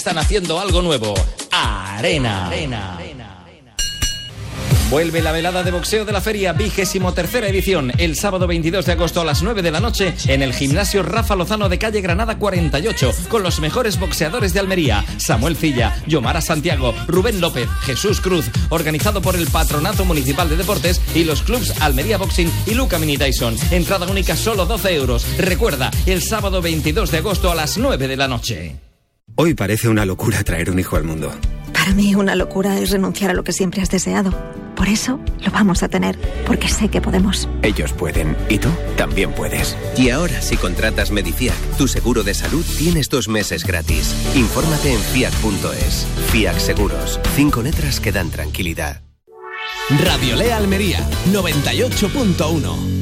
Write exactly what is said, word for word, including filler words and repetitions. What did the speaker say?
Están haciendo algo nuevo. Arena. Arena. Vuelve la velada de boxeo de la feria, vigésimo tercera edición, el sábado veintidós de agosto a las nueve de la noche en el gimnasio Rafa Lozano de calle Granada cuarenta y ocho, con los mejores boxeadores de Almería, Samuel Cilla, Yomara Santiago, Rubén López, Jesús Cruz, organizado por el Patronato Municipal de Deportes y los clubs Almería Boxing y Luca Mini Tyson. Entrada única solo doce euros. Recuerda, el sábado veintidós de agosto a las nueve de la noche. Hoy parece una locura traer un hijo al mundo. Para mí una locura es renunciar a lo que siempre has deseado. Por eso lo vamos a tener, porque sé que podemos. Ellos pueden, y tú también puedes. Y ahora, si contratas Medifiac, tu seguro de salud, tienes dos meses gratis. Infórmate en fiac punto es. Fiac Seguros. Cinco letras que dan tranquilidad. Radio Lea Almería, noventa y ocho punto uno.